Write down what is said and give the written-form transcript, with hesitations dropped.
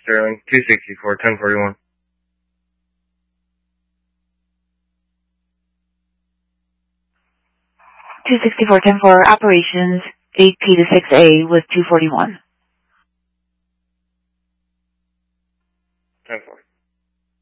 Sterling, 264, 1041. 264-10-4, operations 8P to 6A with 241.